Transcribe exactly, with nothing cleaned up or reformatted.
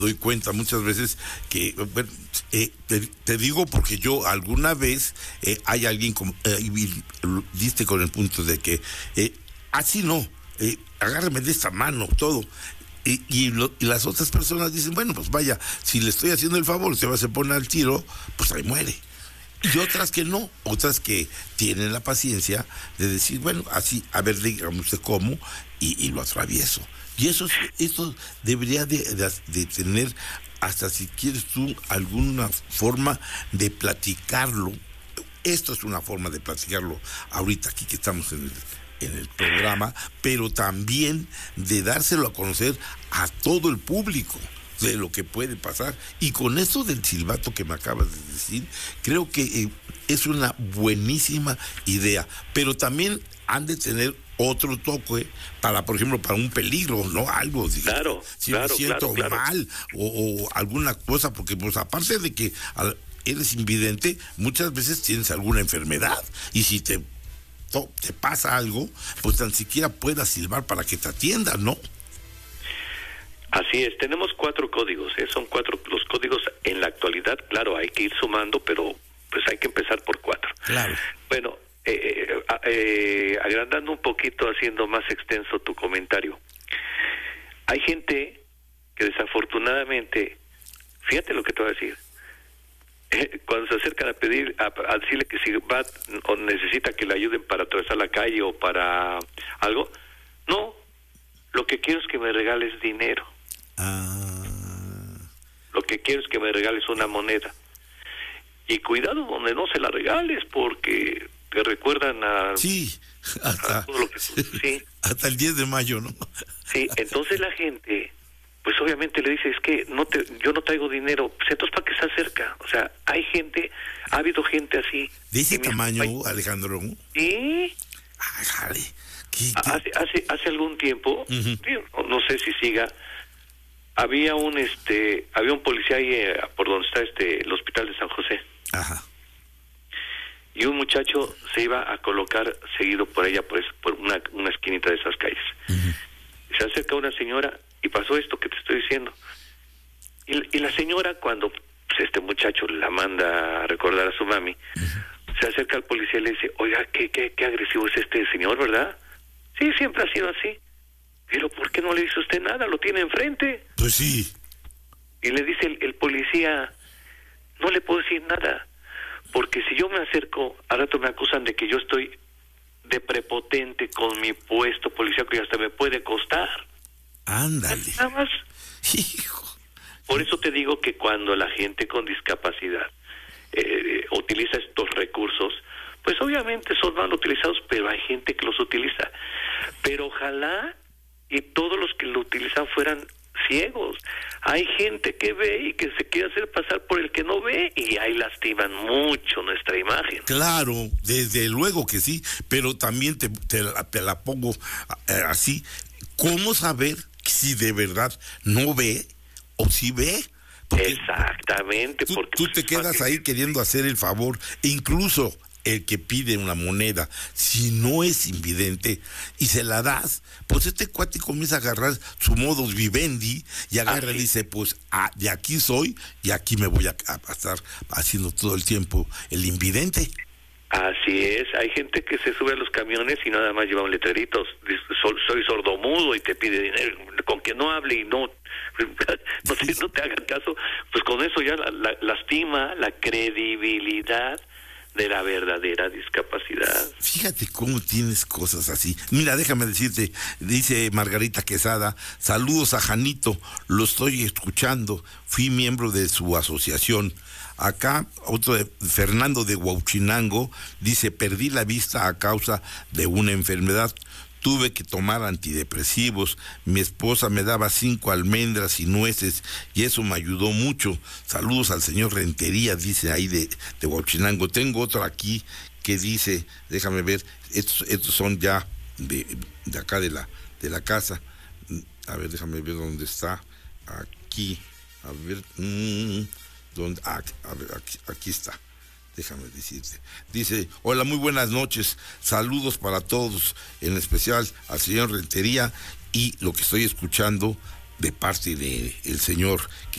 doy cuenta muchas veces que, bueno, eh, te, te digo porque yo alguna vez eh, hay alguien, como, eh, y diste con el punto de que eh, así no, eh, agárrame de esta mano, todo. Y, y, lo, y las otras personas dicen, bueno, pues vaya, si le estoy haciendo el favor, se va a se pone al tiro, pues ahí muere. Y otras que no, otras que tienen la paciencia de decir, bueno, así, a ver, dígame usted cómo, y, y lo atravieso. Y eso, eso debería de, de, de tener, hasta si quieres tú, alguna forma de platicarlo. Esto es una forma de platicarlo ahorita aquí que estamos en el, en el programa, pero también de dárselo a conocer a todo el público de lo que puede pasar. Y con eso del silbato que me acabas de decir, creo que eh, es una buenísima idea, pero también han de tener otro toque para, por ejemplo, para un peligro, ¿no? Algo, claro, si claro, me siento claro, claro. mal o, o alguna cosa, porque pues aparte de que al, eres invidente, muchas veces tienes alguna enfermedad, y si te, to, te pasa algo, pues tan siquiera puedas silbar para que te atiendan, ¿no? Así es, tenemos cuatro códigos, ¿eh? Son cuatro los códigos en la actualidad, claro, hay que ir sumando, pero pues hay que empezar por cuatro. Claro. Bueno, eh, eh, eh, agrandando un poquito, haciendo más extenso tu comentario, hay gente que desafortunadamente, fíjate lo que te voy a decir, eh, cuando se acercan a pedir, a, a decirle que si va o necesita que le ayuden para atravesar la calle o para algo, no, lo que quiero es que me regales dinero. Ah. Lo que quiero es que me regales una moneda. Y cuidado donde no se la regales, porque te recuerdan a... Sí, hasta, a todo lo que, sí. hasta el diez de mayo, ¿no? Sí, entonces la gente, pues obviamente le dice, es que no te, yo no traigo dinero, pues entonces ¿para qué se acerca? O sea, hay gente, ha habido gente así. ¿De ese tamaño, mi... Alejandro? Sí. Ay, jale. ¿Qué, qué? Hace, hace, hace algún tiempo, Uh-huh. no, no sé si siga, había un este había un policía ahí eh, por donde está este el hospital de San José. Ajá. Y un muchacho se iba a colocar seguido por ella, pues, por una, una esquinita de esas calles. Uh-huh. Se acerca una señora y pasó esto que te estoy diciendo. Y, y la señora, cuando pues, este muchacho la manda a recordar a su mami, uh-huh. se acerca al policía y le dice, oiga, qué, qué, qué agresivo es este señor, ¿verdad? Sí, siempre ha sido así. Pero ¿por qué no le dice usted nada? Lo tiene enfrente. Pues sí. Y le dice el, el policía, no le puedo decir nada, porque si yo me acerco, al rato me acusan de que yo estoy de prepotente con mi puesto policíaco y hasta me puede costar. Ándale. Nada más. Hijo. Por eso te digo que cuando la gente con discapacidad eh, utiliza estos recursos, pues obviamente son mal utilizados, pero hay gente que los utiliza. Pero ojalá y todos los que lo utilizan fueran ciegos. Hay gente que ve y que se quiere hacer pasar por el que no ve, y ahí lastiman mucho nuestra imagen. Claro, desde luego que sí, pero también te, te, la, te la pongo eh, así. ¿Cómo saber si de verdad no ve o si ve? Porque exactamente. Tú, porque tú te quedas ahí queriendo hacer el favor, e incluso el que pide una moneda, si no es invidente y se la das, pues este cuate comienza a agarrar su modus vivendi y agarra y dice, pues ah, de aquí soy y aquí me voy a, a estar haciendo todo el tiempo el invidente. Así es, hay gente que se sube a los camiones y nada más lleva un letrerito, soy, soy sordomudo, y te pide dinero, con que no hable y no no te, no te haga caso, pues con eso ya la, la, lastima la credibilidad de la verdadera discapacidad. Fíjate cómo tienes cosas así. Mira, déjame decirte, dice Margarita Quesada, saludos a Janito, lo estoy escuchando, fui miembro de su asociación. Acá, otro de Fernando de Huauchinango, dice, perdí la vista a causa de una enfermedad. Tuve que tomar antidepresivos, mi esposa me daba cinco almendras y nueces y eso me ayudó mucho. Saludos al señor Rentería, dice ahí de, de Huauchinango. Tengo otro aquí que dice, déjame ver, estos, estos son ya de, de acá de la, de la casa. A ver, déjame ver dónde está. Aquí, a ver, mmm, dónde, ah, a ver, aquí, aquí está. Déjame decirte. Dice, hola, muy buenas noches, saludos para todos, en especial al señor Rentería, y lo que estoy escuchando de parte de el señor que